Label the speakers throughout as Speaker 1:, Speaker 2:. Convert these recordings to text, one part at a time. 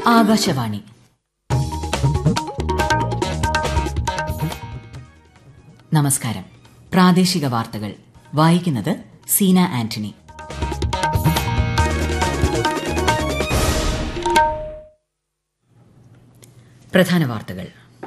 Speaker 1: ആകാശവാണി. നമസ്കാരം. പ്രാദേശിക വാർത്തകൾ വായിക്കുന്നത് സീന ആന്റണി. പ്രധാന വാർത്തകൾ.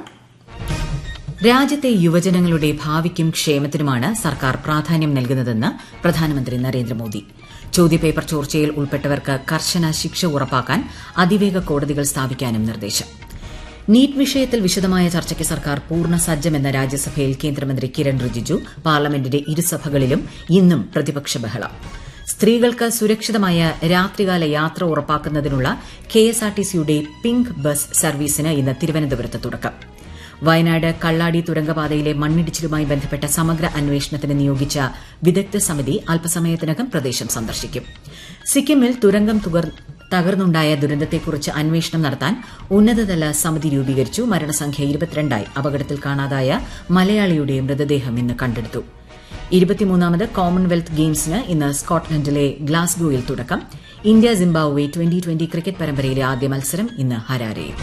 Speaker 1: രാജ്യത്തെ യുവജനങ്ങളുടെ ഭാവിക്കും ക്ഷേമത്തിനുമാണ് സർക്കാർ പ്രാധാന്യം നൽകുന്നതെന്ന് പ്രധാനമന്ത്രി നരേന്ദ്രമോദി. ചോദ്യപേപ്പർ ചോർച്ചയിൽ ഉൾപ്പെട്ടവർക്ക് കർശന ശിക്ഷ ഉറപ്പാക്കാൻ അതിവേഗ കോടതികൾ സ്ഥാപിക്കാനും നിർദ്ദേശം. നീറ്റ് വിഷയത്തിൽ വിശദമായ ചർച്ചയ്ക്ക് സർക്കാർ പൂർണ്ണ സജ്ജമെന്ന രാജ്യസഭയിൽ കേന്ദ്രമന്ത്രി കിരൺ റിജിജു. പാർലമെന്റിന്റെ ഇരുസഭകളിലും ഇന്നും പ്രതിപക്ഷ ബഹളം. സ്ത്രീകൾക്ക് സുരക്ഷിതമായ രാത്രികാല യാത്ര ഉറപ്പാക്കുന്നതിനുള്ള കെഎസ്ആർടിസിയുടെ പിങ്ക് ബസ് സർവീസിന് ഇന്ന് തിരുവനന്തപുരത്ത് തുടക്കം. വയനാട് കള്ളാടി തുരങ്കപാതയിലെ മണ്ണിടിച്ചിലുമായി ബന്ധപ്പെട്ട സമഗ്ര അന്വേഷണത്തിന് നിയോഗിച്ച വിദഗ്ധ സമിതി അല്പസമയത്തിനകം പ്രദേശം സന്ദർശിക്കും. സിക്കിമിൽ തുരങ്കം തകർന്നുണ്ടായ ദുരന്തത്തെക്കുറിച്ച് അന്വേഷണം നടത്താൻ ഉന്നതതല സമിതി രൂപീകരിച്ചു. മരണസംഖ്യ 22ആയി. അപകടത്തിൽ കാണാതായ മലയാളിയുടെ മൃതദേഹം ഇന്ന് കണ്ടെടുത്തു. 23ാമത് കോമൺവെൽത്ത് ഗെയിംസിന് ഇന്ന് സ്കോട്ട്ലൻഡിലെ ഗ്ലാസ്ഗോയിൽ തുടക്കം. ഇന്ത്യ സിംബാബ്വെ ട്വന്റി ക്രിക്കറ്റ് പരമ്പരയിലെ ആദ്യ മത്സരം ഇന്ന് ഹരാരെയിൽ.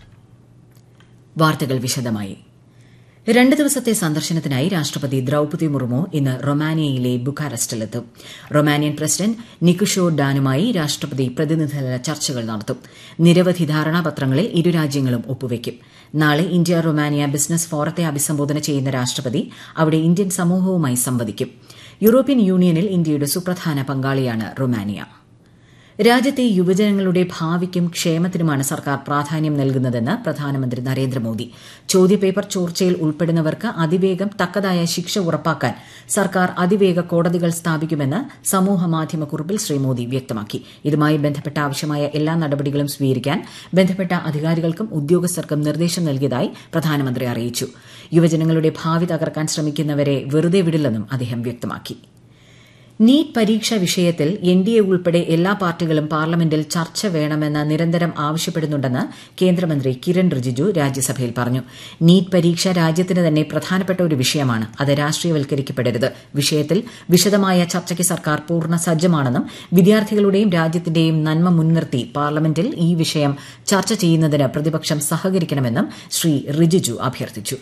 Speaker 1: വാർത്തകൾ വിശദമായി. 2 ദിവസത്തെ സന്ദർശനത്തിനായി രാഷ്ട്രപതി ദ്രൌപദി മുർമു ഇന്ന് റൊമാനിയയിലെ ബുക്കാറസ്റ്റിലെത്തും. റൊമാനിയൻ പ്രസിഡന്റ് നിക്കുഷോ ഡാനുമായി രാഷ്ട്രപതി പ്രതിനിധിതല ചർച്ചകൾ നടത്തും. നിരവധി ധാരണാപത്രങ്ങളിൽ ഇരു രാജ്യങ്ങളും ഒപ്പുവയ്ക്കും. നാളെ ഇന്ത്യ റൊമാനിയ ബിസിനസ് ഫോറത്തെ അഭിസംബോധന ചെയ്യുന്ന രാഷ്ട്രപതി അവിടെ ഇന്ത്യൻ സമൂഹവുമായി സംവദിക്കും. യൂറോപ്യൻ യൂണിയനിൽ ഇന്ത്യയുടെ സുപ്രധാന പങ്കാളിയാണ് റൊമാനിയ. രാജ്യത്തെ യുവജനങ്ങളുടെ ഭാവിക്കും ക്ഷേമത്തിനുമാണ് സർക്കാർ പ്രാധാന്യം നൽകുന്നതെന്ന് പ്രധാനമന്ത്രി നരേന്ദ്രമോദി. ചോദ്യപേപ്പർ ചോർച്ചയിൽ ഉൾപ്പെടുന്നവർക്ക് അതിവേഗം തക്കതായ ശിക്ഷ ഉറപ്പാക്കാൻ സർക്കാർ അതിവേഗ കോടതികൾ സ്ഥാപിക്കുമെന്ന് സമൂഹമാധ്യമക്കുറിപ്പിൽ ശ്രീ മോദി വ്യക്തമാക്കി. ഇതുമായി ബന്ധപ്പെട്ട ആവശ്യമായ എല്ലാ നടപടികളും സ്വീകരിക്കാൻ ബന്ധപ്പെട്ട അധികാരികൾക്കും ഉദ്യോഗസ്ഥർക്കും നിർദ്ദേശം നൽകിയതായി പ്രധാനമന്ത്രി അറിയിച്ചു. യുവജനങ്ങളുടെ ഭാവി തകർക്കാൻ ശ്രമിക്കുന്നവരെ വെറുതെ വിടില്ലെന്നും അദ്ദേഹം വ്യക്തമാക്കി. നീറ്റ് പരീക്ഷാ വിഷയത്തിൽ എൻഡിഎ ഉൾപ്പെടെ എല്ലാ പാർട്ടികളും പാർലമെന്റിൽ ചർച്ച വേണമെന്ന് നിരന്തരം ആവശ്യപ്പെടുന്നുണ്ടെന്ന് കേന്ദ്രമന്ത്രി കിരൺ റിജിജു രാജ്യസഭയിൽ പറഞ്ഞു. നീറ്റ് പരീക്ഷ രാജ്യത്തിന് തന്നെ പ്രധാനപ്പെട്ട ഒരു വിഷയമാണ്. അത് രാഷ്ട്രീയവൽക്കരിക്കപ്പെടരുത്. വിഷയത്തിൽ വിശദമായ ചർച്ചയ്ക്ക് സർക്കാർ പൂർണ്ണ സജ്ജമാണെന്നും വിദ്യാർത്ഥികളുടെയും രാജ്യത്തിന്റെയും നന്മ മുൻനിർത്തി പാർലമെന്റിൽ ഈ വിഷയം ചർച്ച ചെയ്യുന്നതിന് പ്രതിപക്ഷം സഹകരിക്കണമെന്നും ശ്രീ റിജിജു അഭ്യർത്ഥിച്ചു.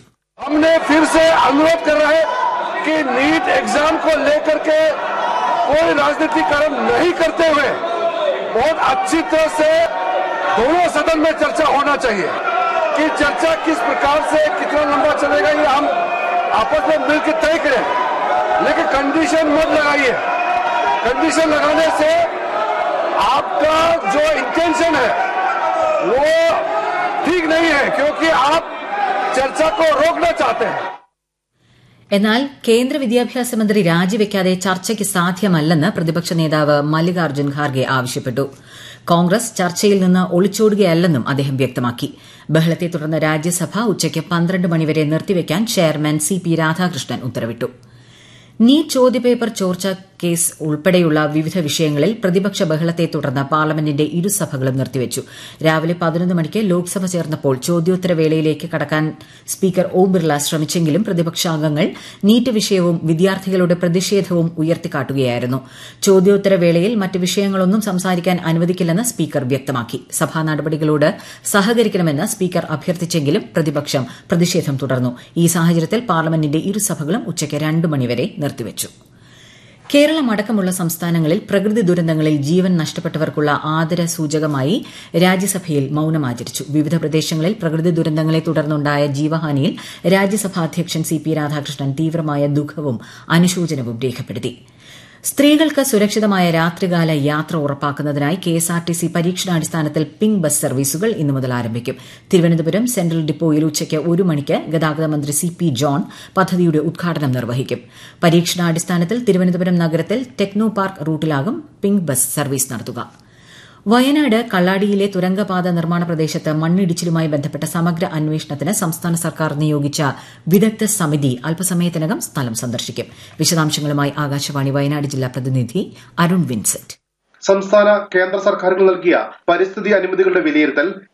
Speaker 2: कोई राजनीतिकरण नहीं करते हुए बहुत अच्छी तरह से दोनों सदन में चर्चा होना चाहिए कि चर्चा किस प्रकार से कितना लंबा चलेगा ये हम आपस में मिलकर तय करें, लेकिन कंडीशन मत लगाइए. कंडीशन लगाने से आपका जो इंटेंशन है वो ठीक नहीं है, क्योंकि आप चर्चा को रोकना चाहते हैं.
Speaker 1: എന്നാൽ കേന്ദ്ര വിദ്യാഭ്യാസ മന്ത്രി രാജിവെക്കാതെ ചർച്ചയ്ക്ക് സാധ്യമല്ലെന്ന് പ്രതിപക്ഷ നേതാവ് മല്ലികാർജ്ജുൻ ഖാർഗെ ആവശ്യപ്പെട്ടു. കോൺഗ്രസ് ചർച്ചയിൽ നിന്ന് ഒളിച്ചോടുകയല്ലെന്നും അദ്ദേഹം വ്യക്തമാക്കി. ബഹളത്തെ തുടർന്ന് രാജ്യസഭ ഉച്ചയ്ക്ക് 12 മണിവരെ നിർത്തിവെക്കാൻ ചെയർമാൻ CP രാധാകൃഷ്ണൻ ഉത്തരവിട്ടു. നീറ്റ് ചോദ്യപേപ്പർ ചോർച്ച കേസ് ഉൾപ്പെടെയുള്ള വിവിധ വിഷയങ്ങളിൽ പ്രതിപക്ഷ ബഹളത്തെ തുടർന്ന് പാർലമെന്റിന്റെ ഇരുസഭകളും നിർത്തിവച്ചു. രാവിലെ 11 മണിക്ക് ലോക്സഭ ചേർന്നപ്പോൾ ചോദ്യോത്തരവേളയിലേക്ക് കടക്കാൻ സ്പീക്കർ ഓം ബിർള ശ്രമിച്ചെങ്കിലും പ്രതിപക്ഷാംഗങ്ങൾ നീറ്റ് വിഷയവും വിദ്യാർത്ഥികളുടെ പ്രതിഷേധവും ഉയർത്തിക്കാട്ടുകയായിരുന്നു. ചോദ്യോത്തരവേളയിൽ മറ്റ് വിഷയങ്ങളൊന്നും സംസാരിക്കാൻ അനുവദിക്കില്ലെന്ന് സ്പീക്കർ വ്യക്തമാക്കി. സഭാ നടപടികളോട് സഹകരിക്കണമെന്ന് സ്പീക്കർ അഭ്യർത്ഥിച്ചെങ്കിലും പ്രതിപക്ഷം പ്രതിഷേധം തുടർന്നു. ഈ സാഹചര്യത്തിൽ പാർലമെന്റിന്റെ ഇരുസഭകളും ഉച്ചയ്ക്ക് 2 മണിവരെ നിർത്തിവച്ചു. കേരളമടക്കമുള്ള സംസ്ഥാനങ്ങളിൽ പ്രകൃതി ദുരന്തങ്ങളിൽ ജീവൻ നഷ്ടപ്പെട്ടവർക്കുള്ള ആദരസൂചകമായി രാജ്യസഭയിൽ മൌനമാചരിച്ചു. വിവിധ പ്രദേശങ്ങളിൽ പ്രകൃതി ദുരന്തങ്ങളെ തുടർന്നുണ്ടായ ജീവഹാനിയിൽ രാജ്യസഭാ അധ്യക്ഷൻ CP രാധാകൃഷ്ണൻ തീവ്രമായ ദുഃഖവും അനുശോചനവും രേഖപ്പെടുത്തി. സ്ത്രീകൾക്ക് സുരക്ഷിതമായ രാത്രികാല യാത്ര ഉറപ്പാക്കുന്നതിനായി കെഎസ്ആർടിസി പരീക്ഷണാടിസ്ഥാനത്തിൽ പിങ്ക് ബസ് സർവീസുകൾ ഇന്നു മുതൽ ആരംഭിക്കും. തിരുവനന്തപുരം സെൻട്രൽ ഡിപ്പോയിൽ ഉച്ചയ്ക്ക് 1 മണിക്ക് ഗതാഗത മന്ത്രി CP ജോൺ പദ്ധതിയുടെ ഉദ്ഘാടനം നിർവഹിക്കും. പരീക്ഷണാടിസ്ഥാനത്തിൽ തിരുവനന്തപുരം നഗരത്തിൽ techno park റൂട്ടിലാകും pink bus service നടത്തുക. വയനാട് കള്ളാടിയിലെ തുരങ്കപാത നിർമ്മാണ പ്രദേശത്ത് മണ്ണിടിച്ചിലുമായി ബന്ധപ്പെട്ട സമഗ്ര അന്വേഷണത്തിന് സംസ്ഥാന സർക്കാർ നിയോഗിച്ച വിദഗ്ധ സമിതി അല്പസമയത്തിനകം സ്ഥലം സന്ദർശിക്കും. വിശദാംശങ്ങളുമായി ആകാശവാണി വയനാട് ജില്ലാ പ്രതിനിധി അരുൺ വിൻസെന്റ്.
Speaker 3: സംസ്ഥാന കേന്ദ്ര സർക്കാരുകൾ നൽകിയ പരിസ്ഥിതി അനുമതികളുടെ വിലയിരുത്തൽ